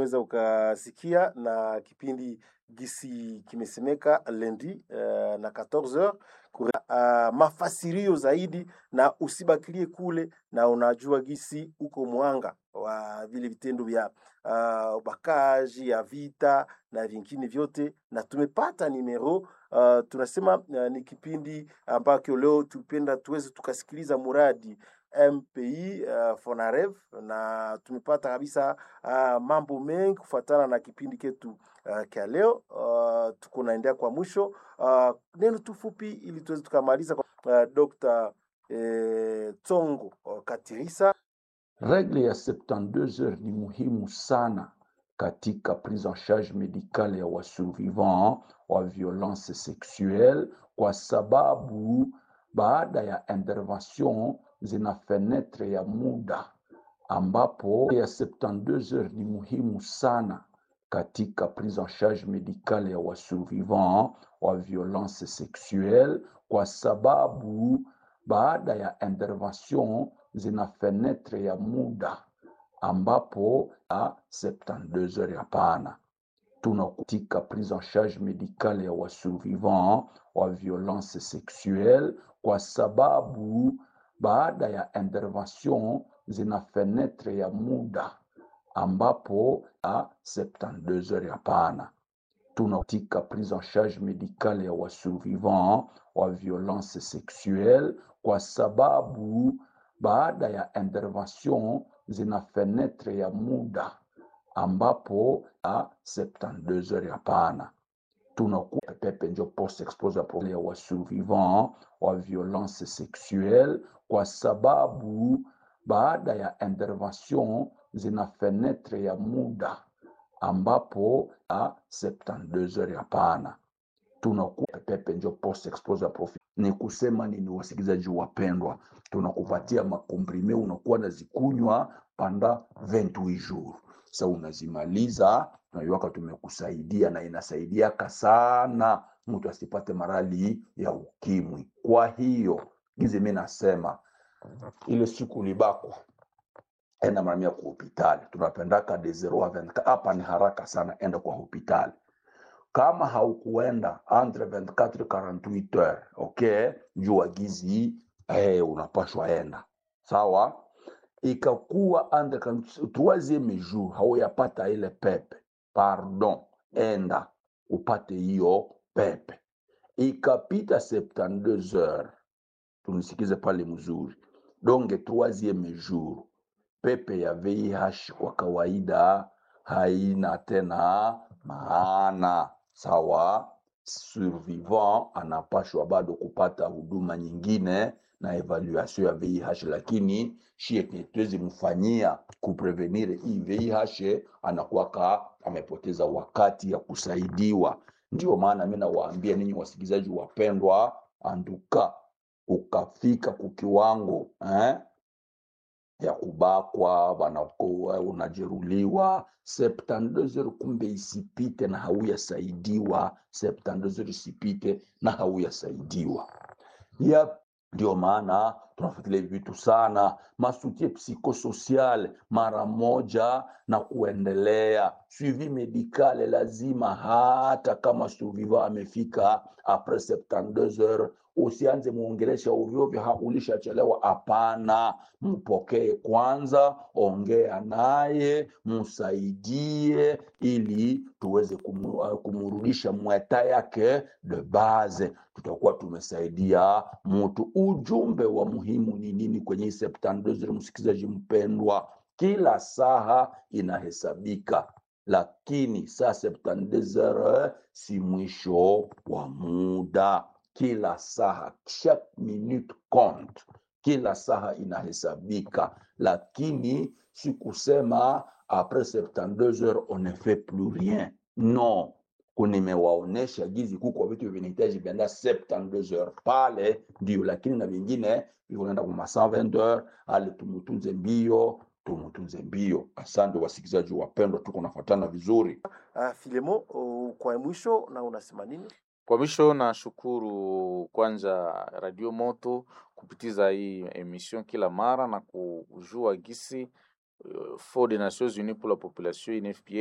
umeweza ukasikia na kipindi gisi kimesemeka lundi na 14h mafasirio zaidi, na usibakilie kule, na unajua gisi uko mwanga wa vile vitendo vya ubakaji ya vita na vingine vyote, na tumepata nimero tunasema ni kipindi ambacho leo tupenda tuweze tukasikiliza muradi MPI Fonarev, na tumepata kabisa mambo mengi kufuatana na kipindi ketu kia leo. Tuko naendea kwa mwisho, neno tufupi ili tuweze tukamaliza kwa Dr. Tsongo Katirisa. Regle ya 72 heures ni muhimu sana katika prise en charge medicale ya wasurvivant wa violence sexuelle, kwa sababu baada ya intervention zina fenetre ya muda ambapo ya 72 heures ni muhimu sana katika prise en charge medicale ya wasurvivant wa violence sexuelle, kwa sababu baada ya intervention zina fenetre ya muda ambapo 72 heures hapana. Tunakutika prise en charge medicale ya wasurvivant wa violence sexuelle, kwa sababu baada ya intervention zina fenetre ya muda ambapo 72 heures hapana. Tunakutika prise en charge medicale ya wasurvivant wa violence sexuelle, kwa sababu baada ya intervention zina fenetre ya muda ambapo 72 heures hapana. Tunakuwa pepe njo post exposure ya wasurvivant wa violence sexuelle, kwa sababu baada ya intervention zina fenetre ya muda ambapo 72 heures hapana. Tunakuwa pepe njo post exposure ni kusema nini, wasikilizaji wapendwa? Tunakupatia makomprime, unakuwa nazikunywa panda 28 jours. Sasa unazimaliza, tunayuaka tumekusaidia, na inasaidiaka sana mtu asipate marali ya ukimwi. Kwa hiyo gizi mimi nasema ile siku libako enda mara 100 kwa hospitali. Tunapendaka de 0 a 24, hapa ni haraka sana, enda kwa hospitali. Kama haukuenda entre 24 48 heures, okay, jua gizi unapashwa enda. Sawa? Ikakuwa entre 3e jour hauyapata ile pepe, pardon, enda upate hiyo pepe. Ikapita 72 heures, tunisikize pale mzuri, donge 3e jour pepe ya VIH kwa kawaida haina tena maana. Sawa? Survivant anapashwa bado kupata huduma nyingine na evaluation ya VIH, lakini shie tuwezi mfanyia kuprevenire hii VIH, anakuwa amepoteza wakati ya kusaidiwa. Ndio maana mimi nawaambia ninyi wasikilizaji wapendwa, anduka ukafika kukiwango ya kubakwa, wanakuwa unajeruliwa 72 heures, kumbe isipite na hauyasaidiwa. 72 heures isipite na hauyasaidiwa. Ndio maana tunafuatilia vitu sana, masutie psychosocial mara moja na kuendelea. Suivi medicale lazima, hata kama survivant amefika après 72 heures, usianze muongelesha ovyo ovyo, ulishachelewa. Hapana, mpokee kwanza, ongea naye, msaidie ili tuweze kumurudisha mweta yake de base. Tutakuwa tumesaidia mtu. Ujumbe wa muhimu ni nini kwenye 72 heures? Msikizaji mpendwa, kila saa inahesabika, lakini saa 72 heures si mwisho wa muda. Kila saa, chaque minute compte. Kila saa inahesabika, lakini si kusema après 72 heures on ne fait plus rien. Non, kunimewaonesha gizi kuko vitu vinahitaji benda 72 heures pale ndio, lakini na vingine vinaenda kwa 120 heures. Ale tumutunze mbio. Asante wasikilizaji wapendwa, tuko nafuatana vizuri. Filemo, kwa mwisho na unasema nini? Kwa mwisho na shukuru kwanza Radio Moto kupitiza hii emission kila mara na kujua gisi Fond des Nations Unies pour la Population UNFPA